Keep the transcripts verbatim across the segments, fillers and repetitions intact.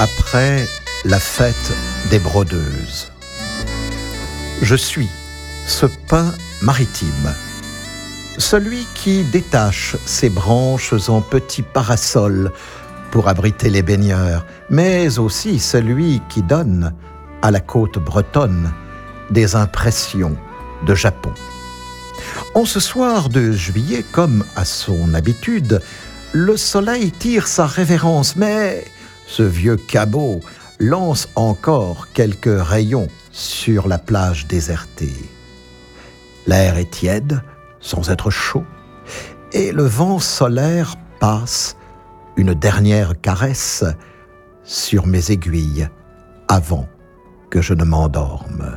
après la fête des brodeuses. Je suis ce pin maritime, celui qui détache ses branches en petits parasols pour abriter les baigneurs, mais aussi celui qui donne à la côte bretonne des impressions de Japon. En ce soir de juillet, comme à son habitude, le soleil tire sa révérence, mais ce vieux cabot lance encore quelques rayons sur la plage désertée. L'air est tiède, sans être chaud, et le vent solaire passe une dernière caresse sur mes aiguilles avant que je ne m'endorme.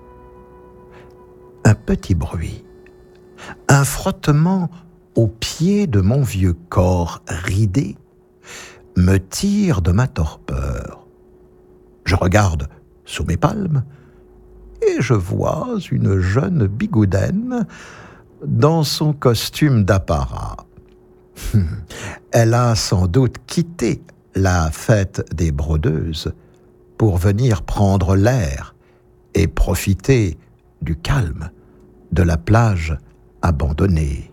Un petit bruit, un frottement au pied de mon vieux corps ridé me tire de ma torpeur. Je regarde sous mes palmes et je vois une jeune bigoudaine dans son costume d'apparat. Elle a sans doute quitté la fête des brodeuses pour venir prendre l'air et profiter du calme de la plage abandonnée.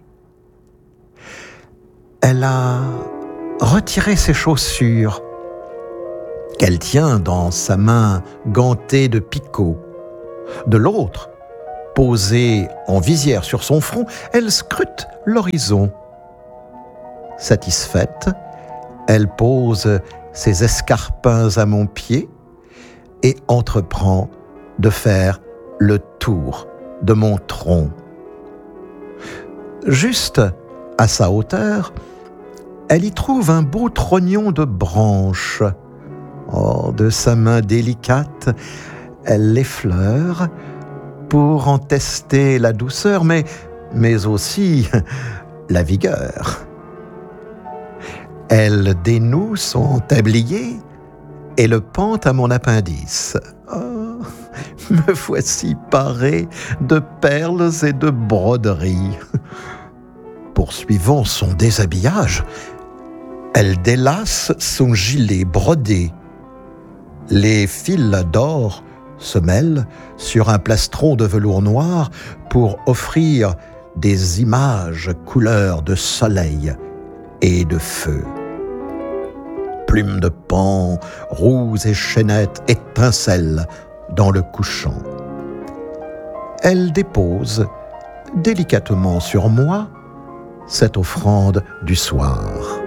Elle a retiré ses chaussures qu'elle tient dans sa main gantée de picots. De l'autre, posée en visière sur son front, elle scrute l'horizon. Satisfaite, elle pose ses escarpins à mon pied et entreprend de faire le tour de mon tronc. Juste à sa hauteur, elle y trouve un beau trognon de branches. Oh, de sa main délicate, elle l'effleure pour en tester la douceur, mais, mais aussi la vigueur. Elle dénoue son tablier et le pend à mon appendice. Oh, me voici paré de perles et de broderies. Poursuivant son déshabillage, elle délace son gilet brodé. Les fils d'or se mêlent sur un plastron de velours noir pour offrir des images couleur de soleil et de feu. Plumes de paon, roues et chaînettes étincellent dans le couchant. Elle dépose délicatement sur moi cette offrande du soir.